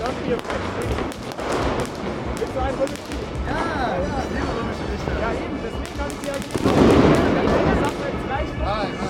Das hier, willst du einen römischen? Ja, ich liebe römische Lichter. Ja eben, deswegen habe ich die halt nicht. Ja, das sagt jetzt gleich.